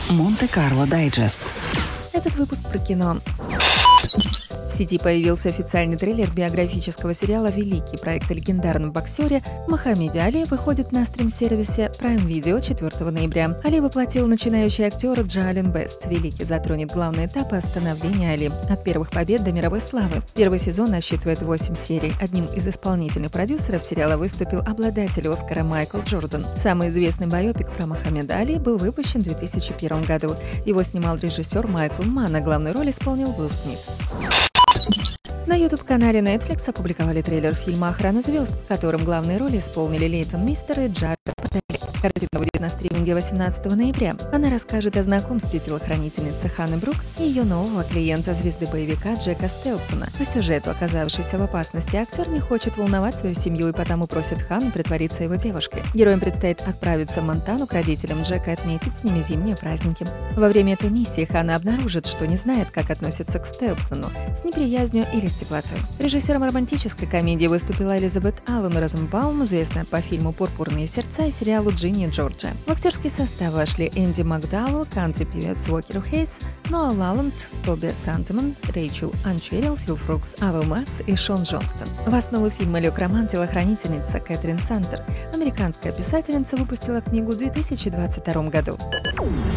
Монте-Карло Дайджест. Этот выпуск про кино. В сети появился официальный трейлер биографического сериала «Великий». Проект о легендарном боксере Мохаммеде Али выходит на стрим-сервисе Prime Video 4 ноября. Али воплотил начинающий актер Джален Бест. «Великий» затронет главные этапы становления Али. От первых побед до мировой славы. Первый сезон насчитывает 8 серий. Одним из исполнительных продюсеров сериала выступил обладатель Оскара Майкл Джордан. Самый известный байопик про Мохаммеда Али был выпущен в 2001 году. Его снимал режиссер Майкл Манн, а главную роль исполнил Уилл Смит. На YouTube-канале Netflix опубликовали трейлер фильма «Охрана звезд», в котором главные роли исполнили Лейтон Мистер и Джаред Паттелли. Картина выйдет на стриминге 18 ноября. Она расскажет о знакомстве телохранительницы Ханны Брук и ее нового клиента, звезды боевика Джека Стелтона. По сюжету, оказавшийся в опасности актер не хочет волновать свою семью и потому просит Ханну притвориться его девушкой. Героям предстоит отправиться в Монтану к родителям Джека и отметить с ними зимние праздники. Во время этой миссии Ханна обнаружит, что не знает, как относится к Стелтону – с неприязнью или с теплотой. Режиссером романтической комедии выступила Элизабет Аллен Розенбаум, известная по фильму «Пурпурные сердца» и сериалу «Джинни и Джорджия». В актерский состав вошли Энди Макдауэлл, кантри-певец Уокер Хейс, Ноа Лаланд, Тобиас Сантеман, Рэйчел Анчерил, Фил Фрукс, Ава Макс и Шон Джонстон. В основу фильма лег роман телохранительница Кэтрин Сантер. Американская писательница выпустила книгу в 2022 году.